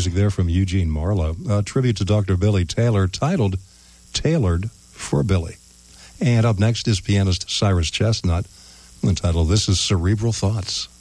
music there from Eugene Marlowe. A tribute to Dr. Billy Taylor titled Tailored for Billy. And up next is pianist Cyrus Chestnut, entitled This is Cerebral Thoughts.